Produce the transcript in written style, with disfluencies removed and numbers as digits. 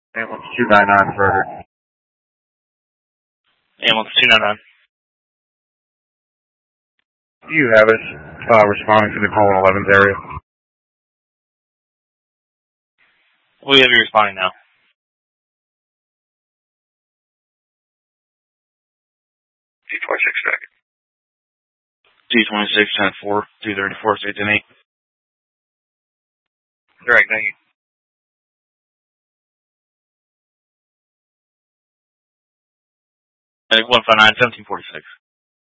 Ambulance 299 further. Ambulance 299. Do you have us responding to the call in 11th area? We have you responding now. 226 second. 226, 10-4, 234, 610-8. Correct, thank you. 159, 1746.